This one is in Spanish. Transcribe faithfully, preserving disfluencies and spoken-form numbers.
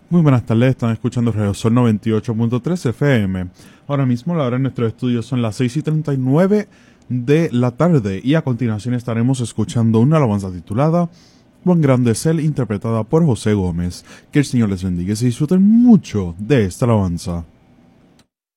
Muy buenas tardes, están escuchando Radio Sol noventa y ocho punto tres F M. Ahora mismo la hora en nuestro estudio son las seis y treinta y nueve de la tarde y a continuación estaremos escuchando una alabanza titulada Cuán grande es Él, interpretada por José Gómez. Que el Señor les bendiga y se disfruten mucho de esta alabanza.